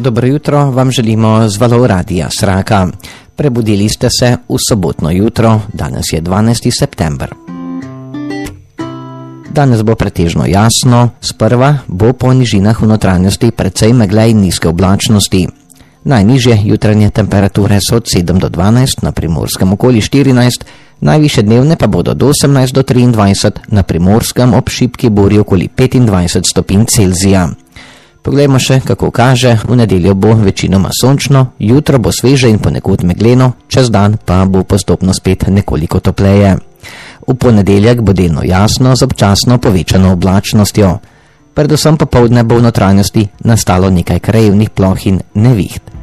Dobro jutro vam želimo z valov Radia Sraka. Prebudili ste se v sobotno jutro, danes je 12. september. Danes bo pretežno jasno, sprva bo po nižinah v notranjosti precej megle in nizke oblačnosti. Najnižje jutranje temperature so od 7 do 12, na Primorskem okoli 14, najviše dnevne pa bodo od 18 do 23, na Primorskem ob šibki burji okoli 25 stopinj Celzija. Poglejmo še, kako kaže, v nedeljo bo večinoma sončno, jutro bo sveže in ponekod megleno, čez dan pa bo postopno spet nekoliko topleje. V ponedeljek bo delno jasno z občasno povečano oblačnostjo. Predvsem popoldne bo v notranjosti nastalo nekaj krajevnih ploh in neviht.